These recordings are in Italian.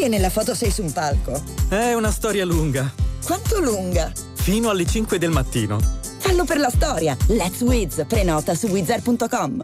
perché nella foto sei su un palco? È una storia lunga. Quanto lunga? Fino alle 5 del mattino. Fallo per la storia. Let's Wiz. Prenota su wizzair.com.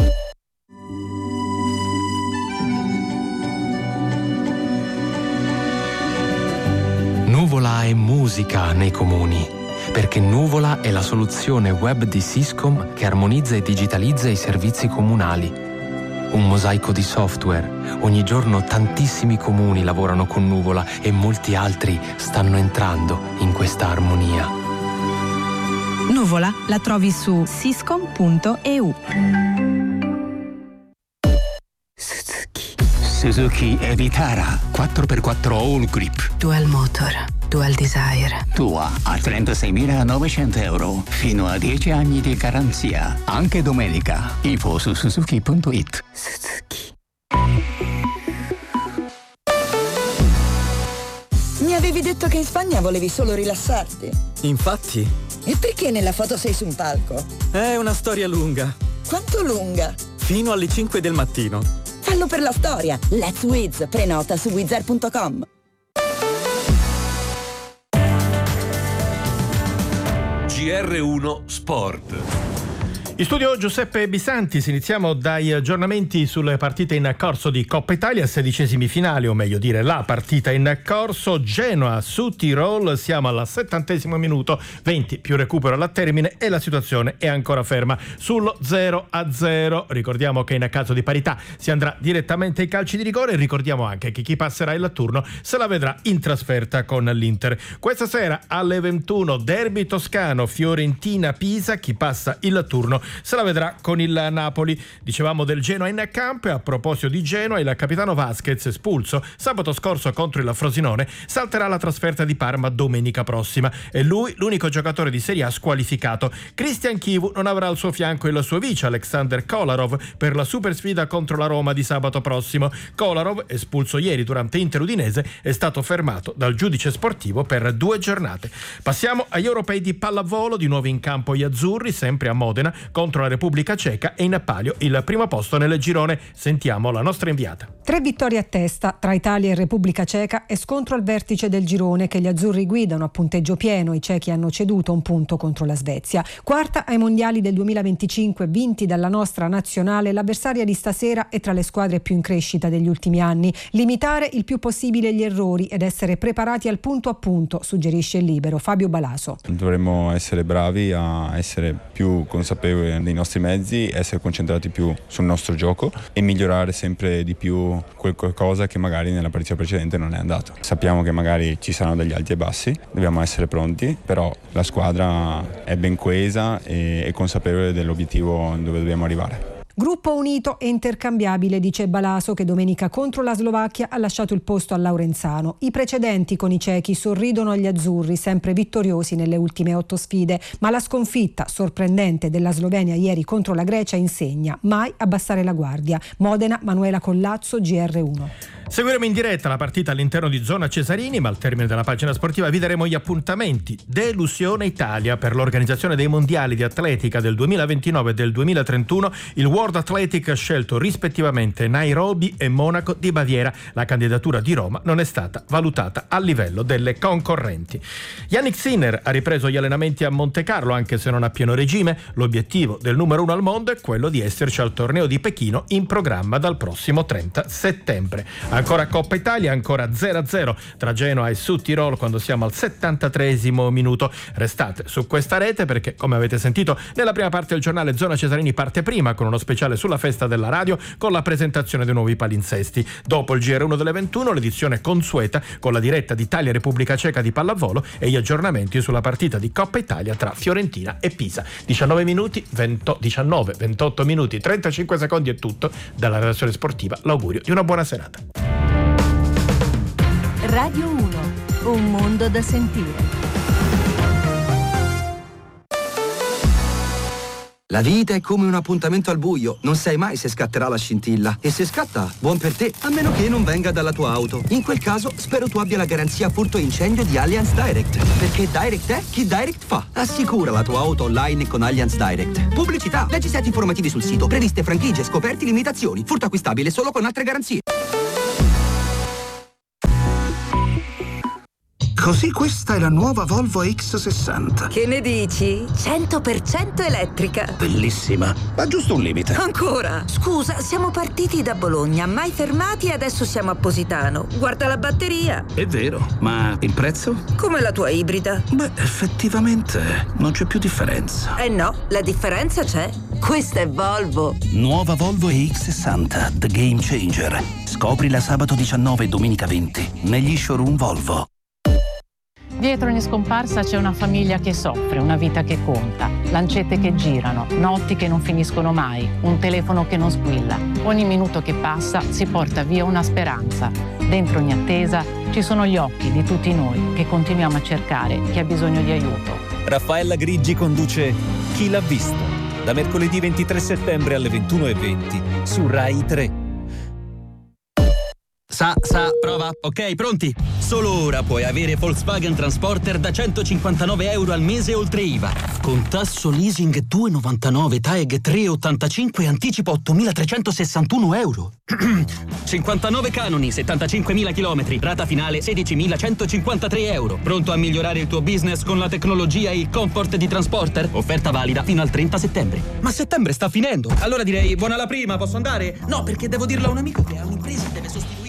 Nuvola è musica nei comuni, perché Nuvola è la soluzione web di Syscom che armonizza e digitalizza i servizi comunali. Un mosaico di software. Ogni giorno tantissimi comuni lavorano con Nuvola e molti altri stanno entrando in questa armonia. Nuvola la trovi su syscom.eu. Suzuki Evitara 4x4 All Grip. Dual motor, dual desire. Tua a 36.900 euro. Fino a 10 anni di garanzia. Anche domenica. Info su suzuki.it. Suzuki. Mi avevi detto che in Spagna volevi solo rilassarti. Infatti. E perché nella foto sei su un palco? È una storia lunga. Quanto lunga? Fino alle 5 del mattino. Fallo per la storia. Let's Wiz. Prenota su wizzair.com. GR1 Sport. In studio Giuseppe Bisantis, iniziamo dai aggiornamenti sulle partite in corso di Coppa Italia, 16esimi finali, o meglio dire la partita in corso. Genoa su Tirol, siamo al 70° minuto, 20 più recupero alla termine e la situazione è ancora ferma sullo 0-0. Ricordiamo che in caso di parità si andrà direttamente ai calci di rigore e ricordiamo anche che chi passerà il turno se la vedrà in trasferta con l'Inter. Questa sera alle 21 derby toscano, Fiorentina-Pisa, chi passa il turno se la vedrà con il Napoli. Dicevamo del Genoa in campo e a proposito di Genoa, il capitano Vasquez, espulso sabato scorso contro il Frosinone, salterà la trasferta di Parma domenica prossima. E lui l'unico giocatore di Serie A squalificato. Christian Chivu non avrà al suo fianco il suo vice Alexander Kolarov per la super sfida contro la Roma di sabato prossimo. Kolarov, espulso ieri durante Inter-Udinese, è stato fermato dal giudice sportivo per 2 giornate. Passiamo agli europei di pallavolo, di nuovo in campo gli azzurri, sempre a Modena contro la Repubblica Ceca e in palio il primo posto nel girone. Sentiamo la nostra inviata. 3 vittorie a testa tra Italia e Repubblica Ceca e scontro al vertice del girone che gli azzurri guidano a punteggio pieno. I cechi hanno ceduto un punto contro la Svezia. Quarta ai mondiali del 2025 vinti dalla nostra nazionale, l'avversaria di stasera è tra le squadre più in crescita degli ultimi anni. Limitare il più possibile gli errori ed essere preparati al punto a punto, suggerisce il libero Fabio Balaso. Dovremmo essere bravi a essere più consapevoli dei nostri mezzi, essere concentrati più sul nostro gioco e migliorare sempre di più qualcosa che magari nella partita precedente non è andato. Sappiamo che magari ci saranno degli alti e bassi, dobbiamo essere pronti, però la squadra è ben coesa e consapevole dell'obiettivo dove dobbiamo arrivare. Gruppo unito e intercambiabile, dice Balaso, che domenica contro la Slovacchia ha lasciato il posto a Laurenzano. I precedenti con i cechi sorridono agli azzurri, sempre vittoriosi nelle ultime 8 sfide, ma la sconfitta sorprendente della Slovenia ieri contro la Grecia insegna mai abbassare la guardia. Modena, Manuela Collazzo, GR1. Seguiremo in diretta la partita all'interno di Zona Cesarini, ma al termine della pagina sportiva vi daremo gli appuntamenti. Delusione Italia per l'organizzazione dei mondiali di atletica del 2029 e del 2031. Il World Athletic ha scelto rispettivamente Nairobi e Monaco di Baviera. La candidatura di Roma non è stata valutata a livello delle concorrenti. Yannick Sinner ha ripreso gli allenamenti a Monte Carlo, anche se non a pieno regime. L'obiettivo del numero 1 al mondo è quello di esserci al torneo di Pechino in programma dal prossimo 30 settembre. Ancora Coppa Italia, ancora 0-0 tra Genoa e Sud Tirol quando siamo al 73° minuto. Restate su questa rete perché, come avete sentito, nella prima parte del giornale Zona Cesarini parte prima con uno speciale sulla festa della radio con la presentazione dei nuovi palinsesti. Dopo il GR1 delle 21, l'edizione consueta con la diretta d'Italia Repubblica Ceca di pallavolo e gli aggiornamenti sulla partita di Coppa Italia tra Fiorentina e Pisa. 19 minuti, 28 minuti, 35 secondi è tutto. Dalla redazione sportiva l'augurio di una buona serata. Radio 1, un mondo da sentire. La vita è come un appuntamento al buio, non sai mai se scatterà la scintilla. E se scatta, buon per te, a meno che non venga dalla tua auto. In quel caso, spero tu abbia la garanzia furto e incendio di Allianz Direct. Perché Direct è chi Direct fa. Assicura la tua auto online con Allianz Direct. Pubblicità, leggi set informativi sul sito, previste franchigie, scoperti, limitazioni. Furto acquistabile solo con altre garanzie. Così questa è la nuova Volvo X60. Che ne dici? 100% elettrica. Bellissima, ma giusto un limite. Ancora? Scusa, siamo partiti da Bologna, mai fermati e adesso siamo a Positano. Guarda la batteria. È vero, ma il prezzo? Come la tua ibrida. Beh, effettivamente non c'è più differenza. Eh no, la differenza c'è. Questa è Volvo. Nuova Volvo EX60, The Game Changer. Scoprila sabato 19 e domenica 20 negli showroom Volvo. Dietro ogni scomparsa c'è una famiglia che soffre, una vita che conta, lancette che girano, notti che non finiscono mai, un telefono che non squilla. Ogni minuto che passa si porta via una speranza. Dentro ogni attesa ci sono gli occhi di tutti noi che continuiamo a cercare chi ha bisogno di aiuto. Raffaella Grigi conduce Chi l'ha visto? Da mercoledì 23 settembre alle 21:20 su Rai 3. Prova. Ok, pronti? Solo ora puoi avere Volkswagen Transporter da 159 euro al mese oltre IVA. Con tasso leasing 2,99, TAEG 3,85 e anticipo 8.361 euro. 59 canoni, 75.000 chilometri, rata finale 16.153 euro. Pronto a migliorare il tuo business con la tecnologia e il comfort di Transporter? Offerta valida fino al 30 settembre. Ma settembre sta finendo. Allora direi buona la prima, posso andare? No, perché devo dirlo a un amico che ha un'impresa e deve sostituire.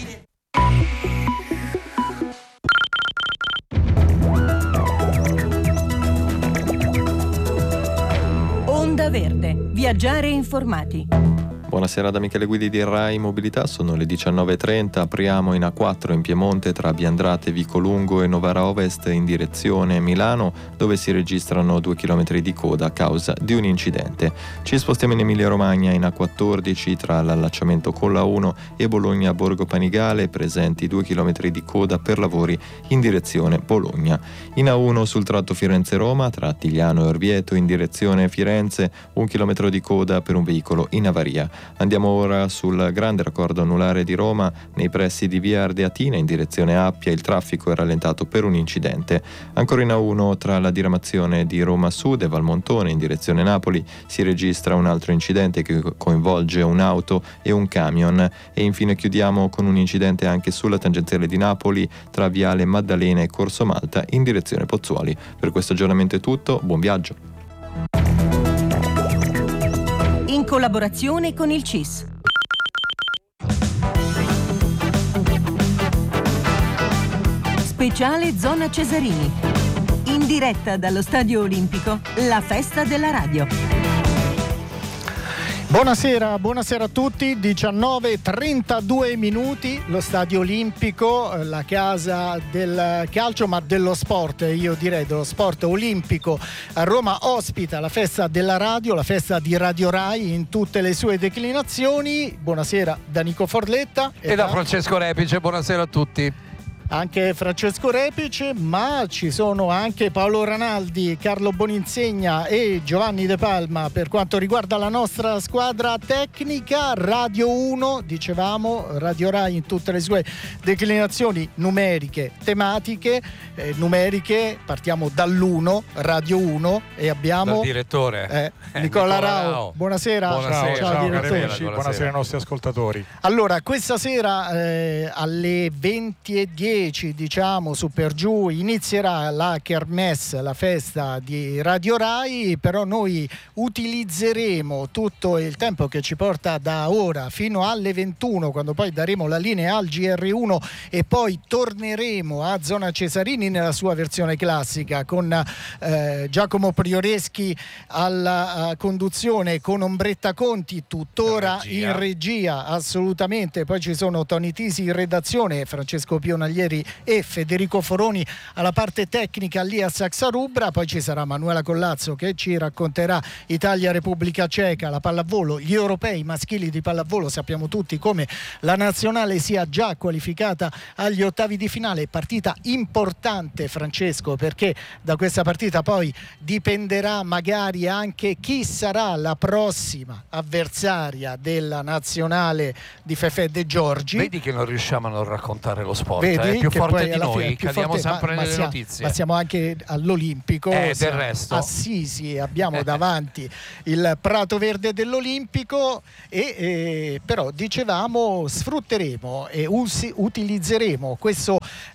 Onda Verde. Viaggiare informati. Buonasera da Michele Guidi di Rai Mobilità, sono le 19:30, apriamo in A4 in Piemonte tra Biandrate, Vicolungo e Novara Ovest in direzione Milano, dove si registrano 2 chilometri di coda a causa di un incidente. Ci spostiamo in Emilia Romagna in A14 tra l'allacciamento con la 1 e Bologna Borgo Panigale, presenti 2 chilometri di coda per lavori in direzione Bologna. In A1 sul tratto Firenze-Roma tra Attigliano e Orvieto in direzione Firenze, 1 chilometro di coda per un veicolo in avaria. Andiamo ora sul grande raccordo anulare di Roma, nei pressi di via Ardeatina in direzione Appia, il traffico è rallentato per un incidente. Ancora in A1 tra la diramazione di Roma Sud e Valmontone in direzione Napoli si registra un altro incidente che coinvolge un'auto e un camion. E infine chiudiamo con un incidente anche sulla tangenziale di Napoli tra viale Maddalena e Corso Malta in direzione Pozzuoli. Per questo aggiornamento è tutto, buon viaggio. In collaborazione con il CIS. Speciale Zona Cesarini. In diretta dallo Stadio Olimpico, la festa della radio. Buonasera a tutti, 19:32 minuti, lo Stadio Olimpico, la casa del calcio ma dello sport, io direi dello sport olimpico. A Roma ospita la festa della radio, la festa di Radio Rai in tutte le sue declinazioni. Buonasera da Nico Forletta e da Francesco Repice, buonasera a tutti. Anche Francesco Repice, ma ci sono anche Paolo Ranaldi, Carlo Boninsegna e Giovanni De Palma per quanto riguarda la nostra squadra tecnica. Radio 1, dicevamo, Radio Rai in tutte le sue declinazioni numeriche, tematiche, numeriche, partiamo dall'1, Radio 1 e abbiamo... Dal direttore. Nicola Rao. Buonasera. Ciao direttore. Buonasera ai nostri ascoltatori. Allora, questa sera alle 20:10 diciamo su per giù inizierà la kermesse, la festa di Radio Rai, però noi utilizzeremo tutto il tempo che ci porta da ora fino alle 21, quando poi daremo la linea al GR1 e poi torneremo a Zona Cesarini nella sua versione classica con Giacomo Prioreschi alla conduzione, con Ombretta Conti tuttora in regia, assolutamente. Poi ci sono Tony Tisi in redazione, Francesco Pionaglieri e Federico Foroni alla parte tecnica lì a Saxarubra. Poi ci sarà Manuela Collazzo che ci racconterà Italia-Repubblica Ceca, la pallavolo, gli europei maschili di pallavolo. Sappiamo tutti come la nazionale sia già qualificata agli ottavi di finale, partita importante, Francesco, perché da questa partita poi dipenderà magari anche chi sarà la prossima avversaria della nazionale di Fefè De Giorgi. Vedi che non riusciamo a non raccontare lo sport. Vedi, più forte di noi, cadiamo sempre nelle notizie. Ma siamo anche all'Olimpico, del resto. Assisi, abbiamo davanti il prato verde dell'Olimpico e però dicevamo sfrutteremo e utilizzeremo questo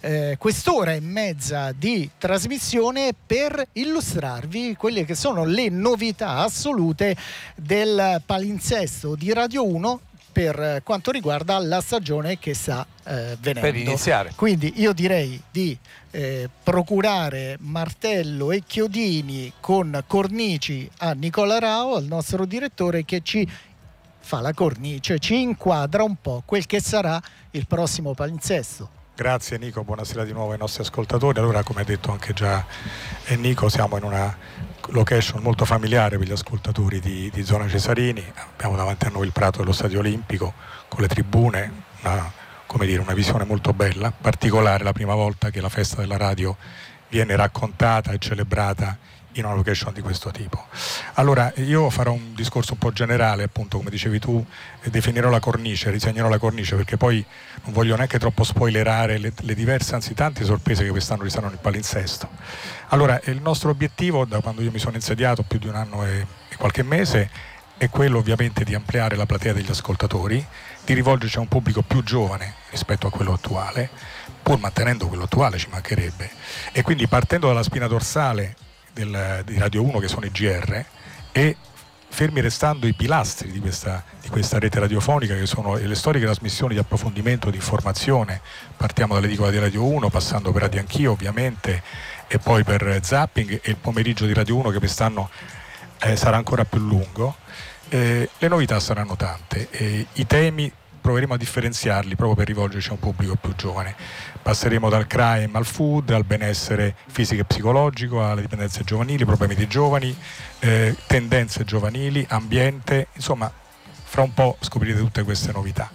quest'ora e mezza di trasmissione per illustrarvi quelle che sono le novità assolute del palinsesto di Radio 1 per quanto riguarda la stagione che sta venendo. Per iniziare. Quindi io direi di procurare martello e chiodini con cornici a Nicola Rao, al nostro direttore, che ci fa la cornice, ci inquadra un po' quel che sarà il prossimo palinsesto. Grazie Nico, buonasera di nuovo ai nostri ascoltatori. Allora, come ha detto anche già Nico, siamo in una location molto familiare per gli ascoltatori di zona Cesarini. Abbiamo davanti a noi il prato dello Stadio Olimpico con le tribune, una visione molto bella, particolare, la prima volta che la festa della radio viene raccontata e celebrata in una location di questo tipo. Allora, io farò un discorso un po' generale, appunto, come dicevi tu, definirò la cornice, disegnerò la cornice, perché poi non voglio neanche troppo spoilerare le diverse, anzi tante sorprese che quest'anno ci saranno nel palinsesto. Allora, il nostro obiettivo, da quando io mi sono insediato, più di un anno e qualche mese, è quello ovviamente di ampliare la platea degli ascoltatori, di rivolgerci a un pubblico più giovane rispetto a quello attuale, pur mantenendo quello attuale, ci mancherebbe. E quindi, partendo dalla spina dorsale di Radio 1, che sono i GR, e fermi restando i pilastri di questa rete radiofonica, che sono le storiche trasmissioni di approfondimento, di informazione. Partiamo dall'edicola di Radio 1, passando per Radio Anch'io ovviamente, e poi per Zapping, e il pomeriggio di Radio 1 che quest'anno sarà ancora più lungo. Le novità saranno tante, i temi proveremo a differenziarli proprio per rivolgerci a un pubblico più giovane. Passeremo dal crime al food, al benessere fisico e psicologico, alle dipendenze giovanili, problemi dei giovani, tendenze giovanili, ambiente, insomma, fra un po' scoprirete tutte queste novità.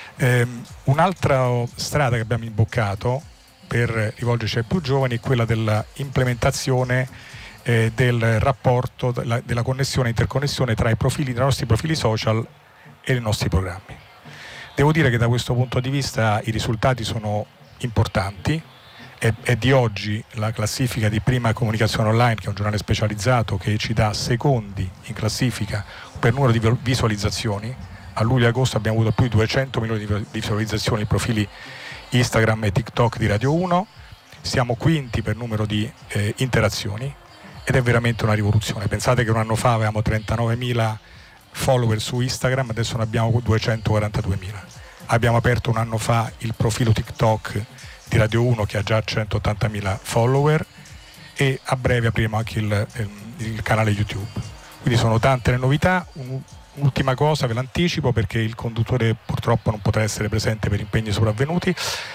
Un'altra strada che abbiamo imboccato per rivolgerci ai più giovani è quella della implementazione del rapporto, della connessione e interconnessione tra i nostri profili social e i nostri programmi. Devo dire che da questo punto di vista i risultati sono importanti. È di oggi la classifica di Prima Comunicazione Online, che è un giornale specializzato che ci dà secondi in classifica per numero di visualizzazioni. A luglio e agosto abbiamo avuto più di 200 milioni di visualizzazioni nei profili Instagram e TikTok di Radio 1. Siamo quinti per numero di interazioni, ed è veramente una rivoluzione. Pensate che un anno fa avevamo 39.000 follower su Instagram, adesso ne abbiamo 242.000. Abbiamo aperto un anno fa il profilo TikTok di Radio 1 che ha già 180.000 follower, e a breve apriremo anche il canale YouTube. Quindi sono tante le novità. Un'ultima cosa ve l'anticipo, perché il conduttore purtroppo non potrà essere presente per impegni sopravvenuti.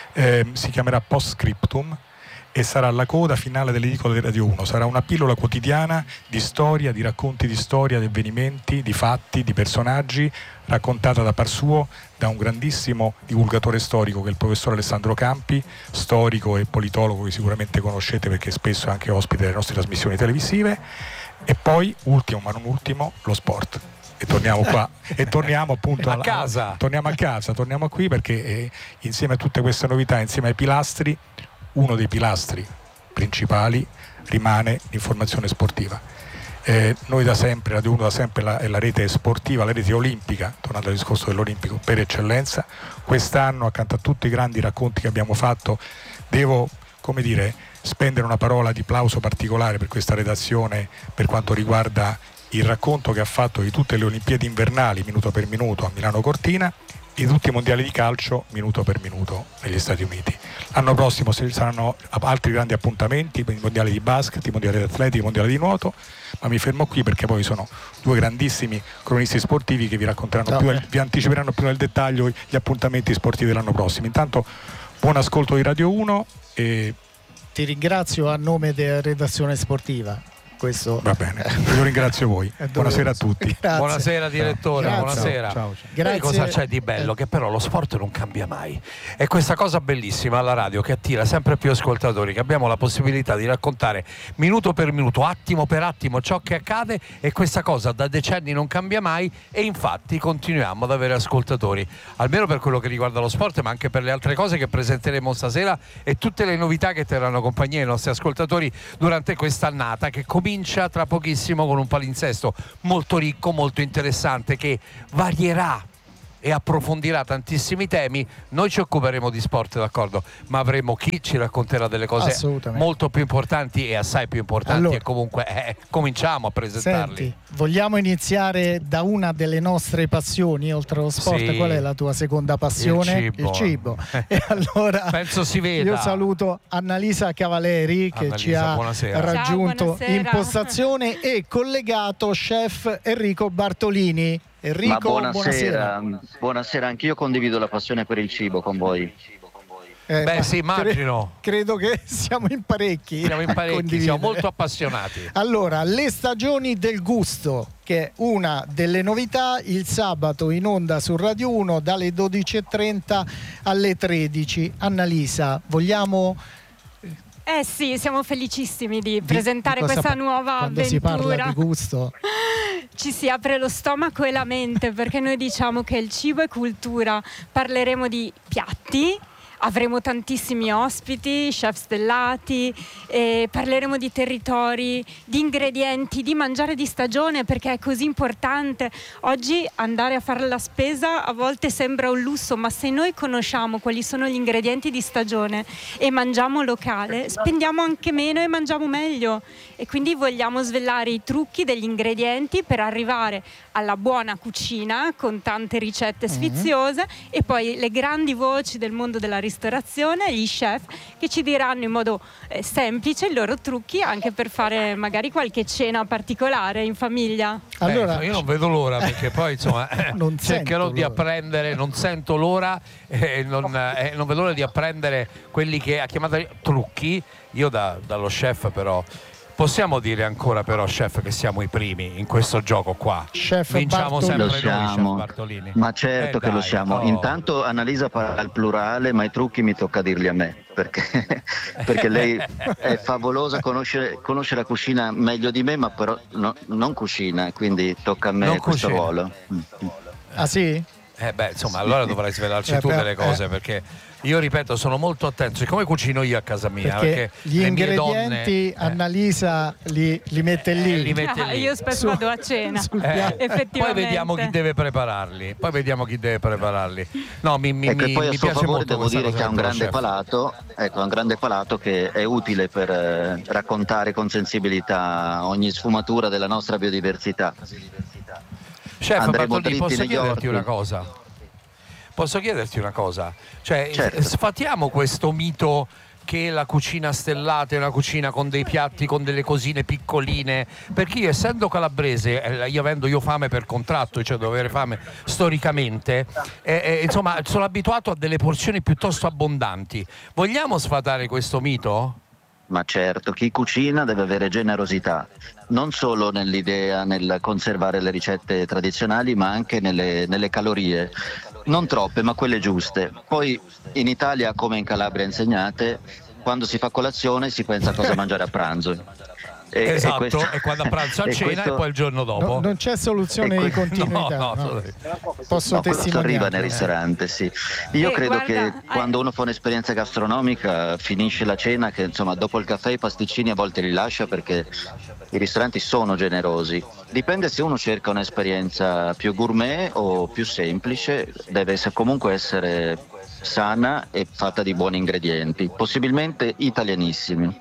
Si chiamerà Post Scriptum e sarà la coda finale dell'edicola di Radio 1. Sarà una pillola quotidiana di storia, di racconti di storia, di avvenimenti, di fatti, di personaggi, raccontata da par suo da un grandissimo divulgatore storico che è il professor Alessandro Campi, storico e politologo che sicuramente conoscete perché spesso è anche ospite delle nostre trasmissioni televisive. E poi, ultimo ma non ultimo, lo sport. E torniamo qua, e torniamo appunto a casa. Torniamo qui perché insieme a tutte queste novità, insieme ai pilastri, uno dei pilastri principali rimane l'informazione sportiva. Noi da sempre, Radio 1 da sempre è la rete sportiva, la rete olimpica, tornando al discorso dell'Olimpico, per eccellenza. Quest'anno, accanto a tutti i grandi racconti che abbiamo fatto, devo, spendere una parola di plauso particolare per questa redazione per quanto riguarda il racconto che ha fatto di tutte le Olimpiadi invernali minuto per minuto a Milano Cortina e di tutti i mondiali di calcio minuto per minuto negli Stati Uniti. L'anno prossimo ci saranno altri grandi appuntamenti, i mondiali di basket, i mondiali di atletica, i mondiali di nuoto, ma mi fermo qui perché poi sono due grandissimi cronisti sportivi che vi racconteranno vi anticiperanno più nel dettaglio gli appuntamenti sportivi dell'anno prossimo. Intanto buon ascolto di Radio 1 e ti ringrazio a nome della redazione sportiva. Questo va bene, io ringrazio voi. Buonasera a tutti. Grazie. Buonasera direttore. Grazie. Buonasera. Ciao. Grazie. Cosa c'è di bello? Che però lo sport non cambia mai. È questa cosa bellissima alla radio che attira sempre più ascoltatori, che abbiamo la possibilità di raccontare minuto per minuto, attimo per attimo ciò che accade, e questa cosa da decenni non cambia mai, e infatti continuiamo ad avere ascoltatori, almeno per quello che riguarda lo sport, ma anche per le altre cose che presenteremo stasera e tutte le novità che terranno compagnia ai nostri ascoltatori durante quest'annata, che comincia tra pochissimo con un palinsesto molto ricco, molto interessante, che varierà e approfondirà tantissimi temi. Noi ci occuperemo di sport, d'accordo, ma avremo chi ci racconterà delle cose molto più importanti e assai più importanti. Allora, e comunque cominciamo a presentarli. Senti, vogliamo iniziare da una delle nostre passioni oltre allo sport? Sì. Qual è la tua seconda passione? Il cibo. E allora penso si veda. Io saluto Annalisa Cavaleri che ci ha raggiunto in postazione, e collegato chef Enrico Bartolini. Enrico, buonasera. Buonasera, anch'io condivido la passione per il cibo con voi. Sì, immagino. Credo che siamo in parecchi. Siamo molto appassionati. Allora, le stagioni del gusto, che è una delle novità, il sabato in onda su Radio 1 dalle 12:30 alle 13. Annalisa, vogliamo... Sì, siamo felicissimi di presentare questa nuova quando avventura. Si parla di gusto ci si apre lo stomaco e la mente, perché noi diciamo che il cibo è cultura. Parleremo di piatti, avremo tantissimi ospiti, chef stellati, e parleremo di territori, di ingredienti, di mangiare di stagione, perché è così importante. Oggi andare a fare la spesa a volte sembra un lusso, ma se noi conosciamo quali sono gli ingredienti di stagione e mangiamo locale, spendiamo anche meno e mangiamo meglio. E quindi vogliamo svelare i trucchi degli ingredienti per arrivare alla buona cucina con tante ricette sfiziose, e poi le grandi voci del mondo della ristorazione, gli chef che ci diranno in modo semplice i loro trucchi anche per fare magari qualche cena particolare in famiglia. Allora, io non vedo l'ora, perché poi insomma cercherò di apprendere, non sento l'ora, non vedo l'ora di apprendere quelli che ha chiamato trucchi. Io dallo chef però possiamo dire ancora, però, chef, che siamo i primi in questo gioco qua. Chef vinciamo Bartolini. sempre noi, chef Bartolini. Ma certo che lo siamo. Intanto Annalisa parla al plurale, ma i trucchi mi tocca dirli a me, perché lei è favolosa, conosce la cucina meglio di me, ma però non cucina, quindi tocca a me questo ruolo. Ah sì? Insomma, allora dovrai svelarci tu delle cose, perché io ripeto, sono molto attento, siccome cucino io a casa mia, perché gli ingredienti Annalisa li mette lì. Io spesso vado a cena, effettivamente. Poi vediamo chi deve prepararli. No, mi poi a suo piace favore molto. devo dire che ha un grande palato, che è utile per raccontare con sensibilità ogni sfumatura della nostra biodiversità. Chef Bartolini, posso chiederti una cosa? Cioè, certo. Sfatiamo questo mito che la cucina stellata è una cucina con dei piatti, con delle cosine piccoline, perché io, essendo calabrese, io fame per contratto, cioè devo avere fame storicamente, insomma sono abituato a delle porzioni piuttosto abbondanti. Vogliamo sfatare questo mito? Ma certo, chi cucina deve avere generosità, non solo nell'idea, nel conservare le ricette tradizionali, ma anche nelle calorie. Non troppe, ma quelle giuste. Poi in Italia, come in Calabria insegnate, quando si fa colazione si pensa a cosa mangiare a pranzo. E quando a pranzo a cena e poi il giorno dopo. Non c'è soluzione di continuità. Posso testimoniare. Arriva nel ristorante, sì. Io credo che quando uno fa un'esperienza gastronomica finisce la cena, che insomma dopo il caffè i pasticcini a volte li lascia, perché i ristoranti sono generosi. Dipende se uno cerca un'esperienza più gourmet o più semplice, deve comunque essere sana e fatta di buoni ingredienti, possibilmente italianissimi.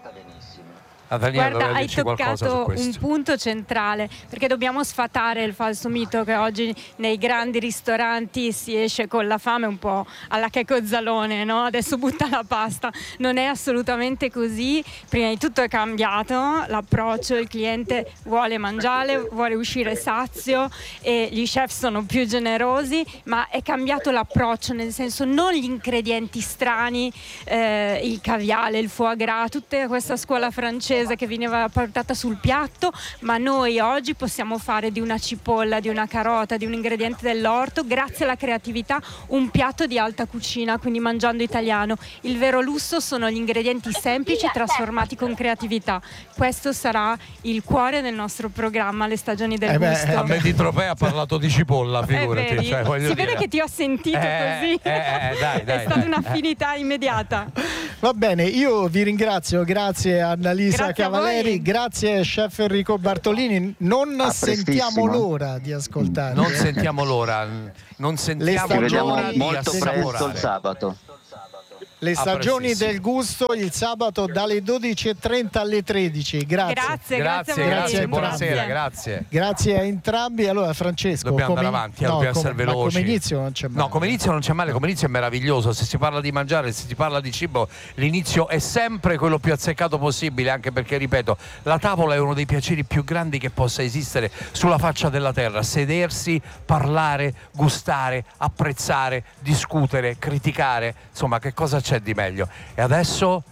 Guarda, hai toccato un punto centrale, perché dobbiamo sfatare il falso mito che oggi nei grandi ristoranti si esce con la fame un po' alla Checco Zalone, no? Adesso butta la pasta. Non è assolutamente così. Prima di tutto è cambiato l'approccio, il cliente vuole mangiare, vuole uscire sazio e gli chef sono più generosi, ma è cambiato l'approccio, nel senso non gli ingredienti strani, il caviale, il foie gras, tutta questa scuola francese che veniva portata sul piatto, ma noi oggi possiamo fare di una cipolla, di una carota, di un ingrediente dell'orto, grazie alla creatività, un piatto di alta cucina, quindi mangiando italiano. Il vero lusso sono gli ingredienti semplici trasformati con creatività. Questo sarà il cuore del nostro programma, Le Stagioni del Gusto. A me di Tropea ha parlato di cipolla, figurati. Si vede che ti ho sentito così. Dai, è stata un'affinità immediata. Va bene, io vi ringrazio, grazie Annalisa Lucia Cavaleri, grazie chef Enrico Bartolini. Non sentiamo l'ora di ascoltare. Non sentiamo l'ora. Non sentiamo Ci vediamo l'ora molto di presto il sabato. Le stagioni del gusto il sabato dalle 12:30 alle 13. Grazie, buonasera, grazie. Grazie a entrambi. Allora Francesco, dobbiamo andare avanti, dobbiamo essere veloci. Come inizio non c'è male. No, come inizio non c'è male, come inizio è meraviglioso. Se si parla di mangiare, se si parla di cibo, l'inizio è sempre quello più azzeccato possibile, anche perché, ripeto, la tavola è uno dei piaceri più grandi che possa esistere sulla faccia della terra. Sedersi, parlare, gustare, apprezzare, discutere, criticare, insomma, che cosa c'è di meglio? E adesso?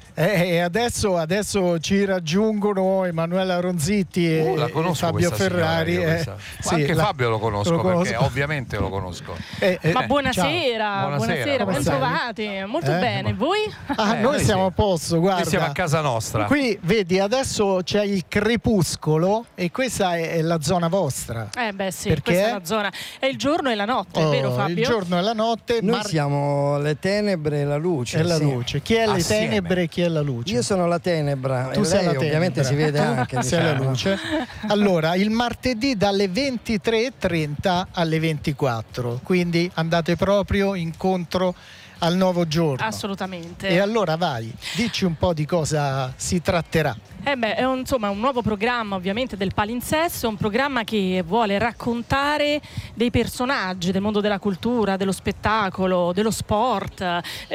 Adesso ci raggiungono Emanuela Ronzitti e Fabio Ferrari. Anche Fabio lo conosco, perché ovviamente lo conosco. Ma buonasera, ben trovati. Molto bene, voi? Noi siamo a posto, guarda. Noi siamo a casa nostra. Qui vedi, adesso c'è il crepuscolo e questa è la zona vostra. Sì, perché questa è la zona. È il giorno e la notte, vero Fabio? Il giorno e la notte. Noi siamo le tenebre e la luce. E la luce. Chi è le tenebre e chi è la luce? Io sono la tenebra. Tu sei la tenebra. Ovviamente si vede anche. Sei la luce. Allora, il martedì dalle 23:30 alle 24. Quindi andate proprio incontro al nuovo giorno. Assolutamente. E allora vai, dici un po' di cosa si tratterà. È un nuovo programma ovviamente del Palinsesto, un programma che vuole raccontare dei personaggi del mondo della cultura, dello spettacolo, dello sport,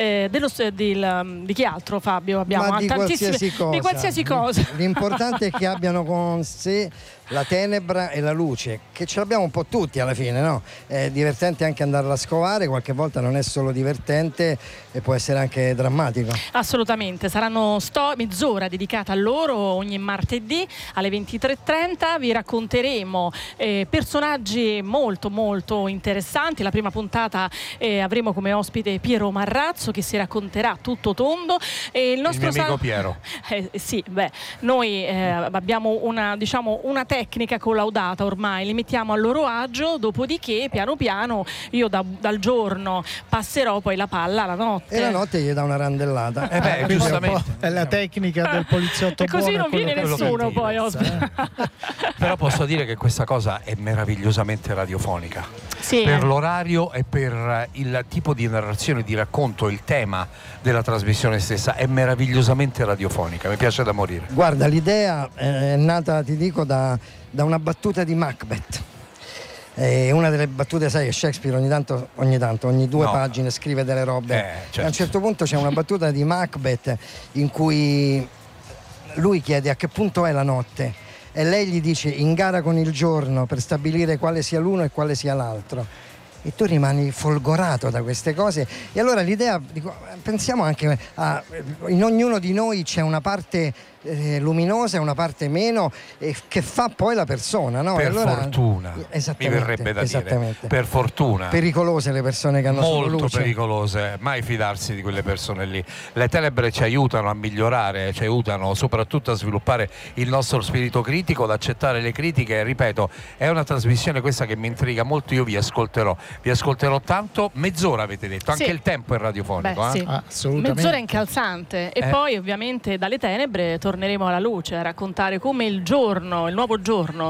di chi altro, Fabio? Abbiamo di qualsiasi cosa. L'importante è che abbiano con sé la tenebra e la luce, che ce l'abbiamo un po' tutti alla fine, no? È divertente anche andarla a scovare, qualche volta non è solo divertente e può essere anche drammatico. Assolutamente, saranno mezz'ora dedicata a loro ogni martedì alle 23:30. Vi racconteremo personaggi molto molto interessanti. La prima puntata avremo come ospite Piero Marrazzo, che si racconterà tutto tondo. Il mio amico Piero. Noi abbiamo una tecnica collaudata ormai, li mettiamo a loro agio, dopodiché piano piano io dal giorno passerò poi la palla alla notte. E la notte gli dà una randellata. Giustamente. È la tecnica del poliziotto e così buono, non viene nessuno poi ospite. Però posso dire che questa cosa è meravigliosamente radiofonica. Sì. Per l'orario e per il tipo di narrazione, di racconto, il tema della trasmissione stessa è meravigliosamente radiofonica, mi piace da morire. Guarda, l'idea è nata, ti dico, da una battuta di Macbeth. Una delle battute, sai che Shakespeare ogni due pagine scrive delle robe. Certo. A un certo punto c'è una battuta di Macbeth in cui lui chiede a che punto è la notte e lei gli dice in gara con il giorno per stabilire quale sia l'uno e quale sia l'altro. E tu rimani folgorato da queste cose. E allora l'idea, pensiamo anche in ognuno di noi c'è una parte luminosa e una parte meno che fa poi la persona, no? Per allora, fortuna mi verrebbe da dire, per fortuna. Pericolose le persone che hanno solo luce. Molto pericolose, mai fidarsi di quelle persone lì. Le tenebre ci aiutano a migliorare, ci aiutano soprattutto a sviluppare il nostro spirito critico, ad accettare le critiche. Ripeto, è una trasmissione questa che mi intriga molto, io vi ascolterò tanto. Mezz'ora avete detto, anche il tempo è radiofonico. Sì. Assolutamente. Mezz'ora incalzante e poi ovviamente dalle tenebre torneremo alla luce a raccontare come il nuovo giorno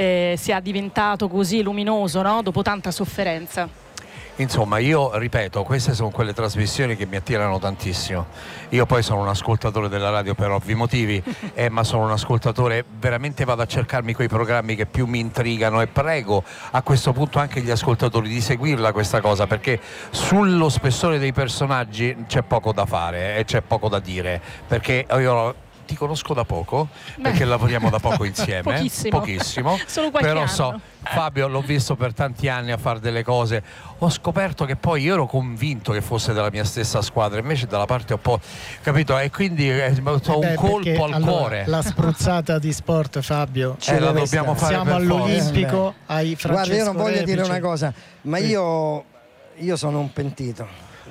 sia diventato così luminoso, no? Dopo tanta sofferenza. Insomma, io ripeto, queste sono quelle trasmissioni che mi attirano tantissimo. Io poi sono un ascoltatore della radio per ovvi motivi, ma sono un ascoltatore, veramente vado a cercarmi quei programmi che più mi intrigano e prego a questo punto anche gli ascoltatori di seguirla questa cosa, perché sullo spessore dei personaggi c'è poco da fare e c'è poco da dire, perché io ti conosco da poco, perché lavoriamo da poco insieme, pochissimo. Solo qualche però anno. Fabio l'ho visto per tanti anni a fare delle cose, ho scoperto che poi io ero convinto che fosse della mia stessa squadra, invece dalla parte un po', capito? E quindi ho un colpo al cuore. La spruzzata di sport, Fabio, la dobbiamo fare. Siamo all'Olimpico, ai Francesco. Guarda, io non voglio Repice. dire una cosa, ma io sono un pentito.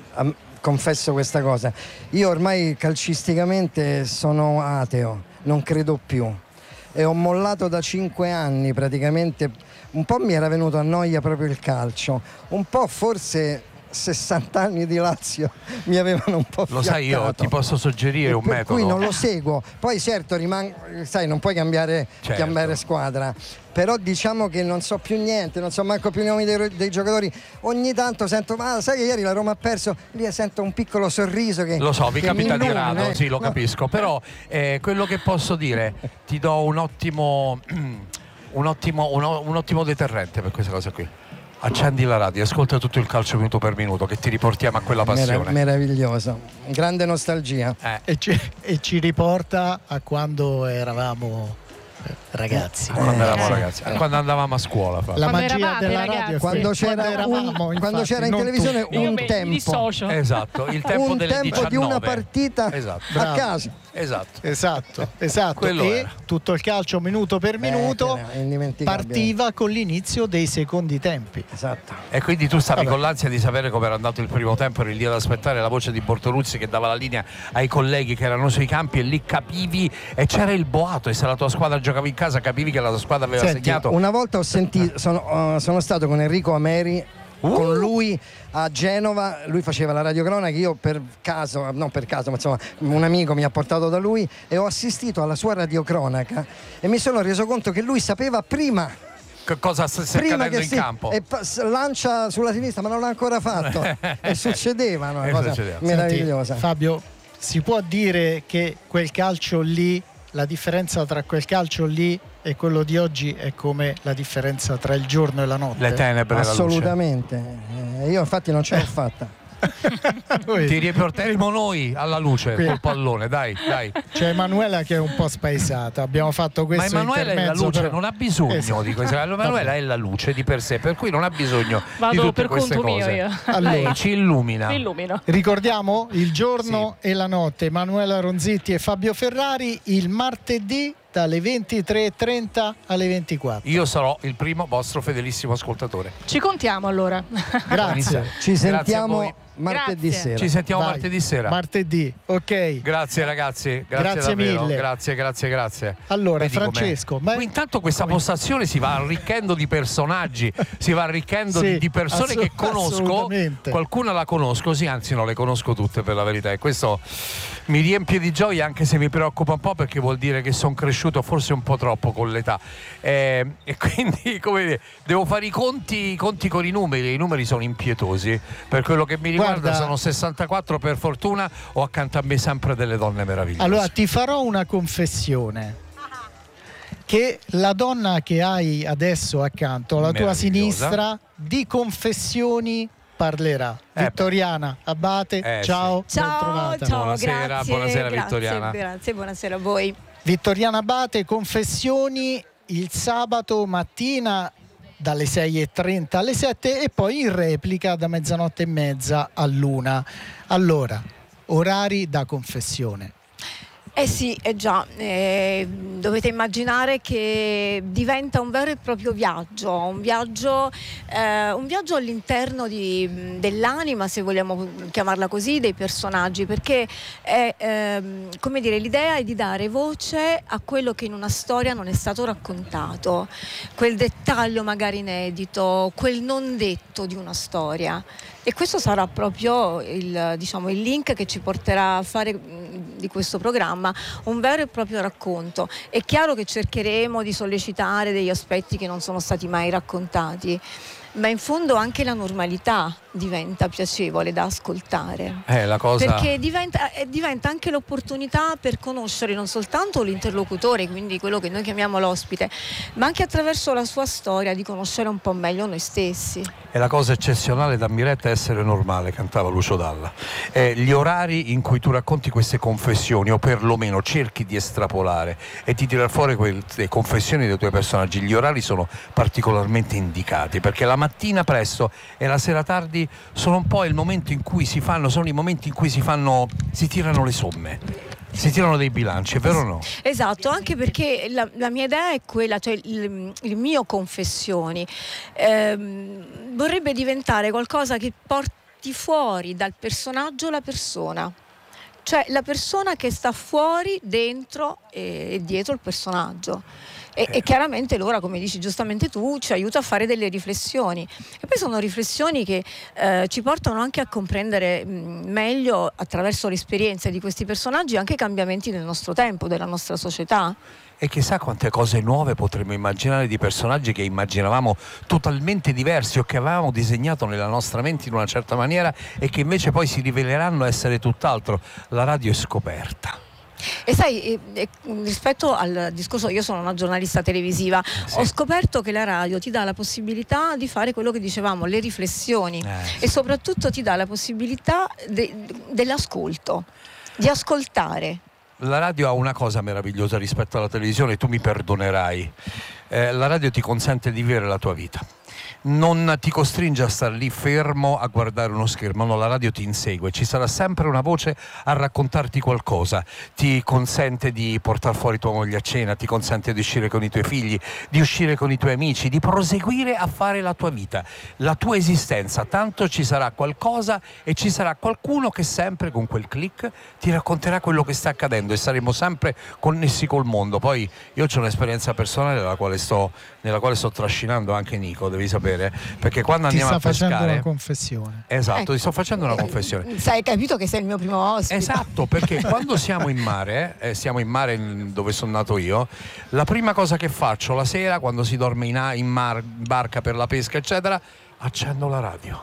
Confesso questa cosa, io ormai calcisticamente sono ateo, non credo più e ho mollato da 5 anni praticamente. Un po' mi era venuto a noia proprio il calcio, un po' forse 60 anni di Lazio mi avevano un po' fiaccato. Lo sai, io ti posso suggerire un metodo. Per cui non lo seguo. Poi certo sai, non puoi cambiare squadra. Però diciamo che non so più niente, non so manco più i nomi dei giocatori. Ogni tanto sento, ma sai che ieri la Roma ha perso? Lì sento un piccolo sorriso che... Lo so, vi capita di rado, sì, lo no. capisco. Però quello che posso dire, ti do un ottimo deterrente per questa cosa qui. Accendi la radio, ascolta tutto il calcio minuto per minuto, che ti riportiamo a quella passione. Meraviglioso, grande nostalgia. E ci riporta a quando eravamo ragazzi. Quando eravamo ragazzi, quando andavamo a scuola. La magia della radio, quando c'era in televisione un tempo. Esatto, il tempo delle 19. Di una partita a casa. Esatto. Quello e era. tutto il calcio minuto per minuto partiva con l'inizio dei secondi tempi. Esatto. E quindi tu stavi con l'ansia di sapere come era andato il primo tempo, eri lì ad aspettare la voce di Bortoluzzi che dava la linea ai colleghi che erano sui campi, e lì capivi, e c'era il boato, e se la tua squadra giocava in casa capivi che la tua squadra aveva segnato. Una volta ho sentito, sono stato con Enrico Ameri, con lui a Genova, lui faceva la radiocronaca, io non per caso, ma insomma un amico mi ha portato da lui e ho assistito alla sua radiocronaca e mi sono reso conto che lui sapeva prima che cosa sta accadendo in campo, e lancia sulla sinistra, ma non l'ha ancora fatto e succedeva una cosa meravigliosa. Senti, Fabio, si può dire che quel calcio lì, la differenza tra quel calcio lì e quello di oggi è come la differenza tra il giorno e la notte? Le tenebre e la luce. Assolutamente. Io infatti non ce l'ho fatta. Ti riporteremo noi alla luce col pallone, dai. C'è Emanuela che è un po' spaesata. Abbiamo fatto questo. Ma Emanuela è la luce, non ha bisogno di questo. Emanuela è la luce di per sé, per cui non ha bisogno di tutte queste cose. Io. Allora, ci illumina. Ricordiamo il giorno e la notte. Emanuela Ronzitti e Fabio Ferrari il martedì dalle 23:30 alle 24. Io sarò il primo vostro fedelissimo ascoltatore. Ci contiamo allora. Grazie. Ci sentiamo martedì sera. Ci sentiamo martedì sera. Martedì, ok. Grazie ragazzi, grazie davvero. mille. Grazie. Allora, vedi Francesco, intanto questa postazione si va arricchendo di personaggi, si va arricchendo di persone che conosco. Qualcuna la conosco, sì, anzi no, le conosco tutte per la verità, e questo mi riempie di gioia, anche se mi preoccupa un po', perché vuol dire che sono cresciuto forse un po' troppo con l'età, e quindi come dire, devo fare i conti con i numeri sono impietosi. Per quello che mi riguarda, sono 64 per fortuna, ho accanto a me sempre delle donne meravigliose. Allora ti farò una confessione, che la donna che hai adesso accanto alla tua sinistra di confessioni parlerà. Vittoriana Abate, ciao, ciao, buonasera, Vittoriana. Grazie, buonasera a voi. Vittoriana Abate, confessioni il sabato mattina dalle 6:30 alle 7 e poi in replica da 00:30 all'1. Allora, orari da confessione. Sì, già, dovete immaginare che diventa un vero e proprio viaggio, un viaggio all'interno dell'anima, se vogliamo chiamarla così, dei personaggi, perché come dire, l'idea è di dare voce a quello che in una storia non è stato raccontato, quel dettaglio magari inedito, quel non detto di una storia. E questo sarà proprio il link che ci porterà a fare di questo programma un vero e proprio racconto. È chiaro che cercheremo di sollecitare degli aspetti che non sono stati mai raccontati, ma in fondo anche la normalità diventa piacevole da ascoltare, perché diventa anche l'opportunità per conoscere non soltanto l'interlocutore, quindi quello che noi chiamiamo l'ospite, ma anche attraverso la sua storia di conoscere un po' meglio noi stessi. È la cosa eccezionale da Miretta essere normale, cantava Lucio Dalla. Gli orari in cui tu racconti queste confessioni, o perlomeno cerchi di estrapolare e di tirar fuori le confessioni dei tuoi personaggi, gli orari sono particolarmente indicati, perché la mattina presto e la sera tardi sono un po' il momento in cui si tirano le somme, si tirano dei bilanci, è vero o no? Esatto, anche perché la mia idea è quella, cioè il mio confessioni vorrebbe diventare qualcosa che porti fuori dal personaggio la persona, cioè la persona che sta fuori, dentro e dietro il personaggio. E chiaramente l'ora, come dici giustamente tu, ci aiuta a fare delle riflessioni, e poi sono riflessioni che ci portano anche a comprendere meglio, attraverso l'esperienza di questi personaggi, anche i cambiamenti del nostro tempo, della nostra società. E chissà quante cose nuove potremmo immaginare di personaggi che immaginavamo totalmente diversi o che avevamo disegnato nella nostra mente in una certa maniera e che invece poi si riveleranno essere tutt'altro. La radio è scoperta. E sai, rispetto al discorso, io sono una giornalista televisiva, ho scoperto che la radio ti dà la possibilità di fare quello che dicevamo, le riflessioni, e soprattutto ti dà la possibilità dell'ascolto, di ascoltare. La radio ha una cosa meravigliosa rispetto alla televisione, tu mi perdonerai. La radio ti consente di vivere la tua vita. Non ti costringe a stare lì fermo a guardare uno schermo, no, la radio ti insegue, ci sarà sempre una voce a raccontarti qualcosa, ti consente di portare fuori tua moglie a cena, ti consente di uscire con i tuoi figli, di uscire con i tuoi amici, di proseguire a fare la tua vita, la tua esistenza, tanto ci sarà qualcosa e ci sarà qualcuno che sempre con quel click ti racconterà quello che sta accadendo e saremo sempre connessi col mondo. Poi io ho un'esperienza personale nella quale sto trascinando anche Nico, devi sapere, perché quando andiamo a pescare... Ti sta facendo una confessione. Esatto, ti sto facendo una confessione. Hai capito che sei il mio primo ospite. Esatto, perché quando siamo in mare dove sono nato io, la prima cosa che faccio la sera, quando si dorme in barca per la pesca eccetera, accendo la radio.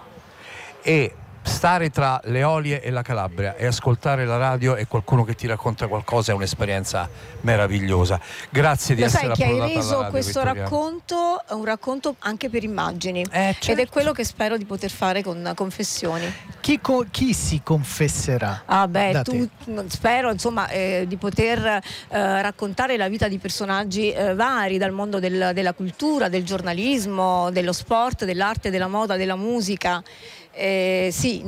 E stare tra le Eolie e la Calabria e ascoltare la radio e qualcuno che ti racconta qualcosa è un'esperienza meravigliosa. Grazie di essere approdata alla radio. Sai che hai reso questo Vittoriana. racconto un racconto anche per immagini, certo. Ed è quello che spero di poter fare con Confessioni. Chi si confesserà? Spero insomma di poter raccontare la vita di personaggi vari dal mondo della cultura, del giornalismo, dello sport, dell'arte, della moda, della musica. Sì,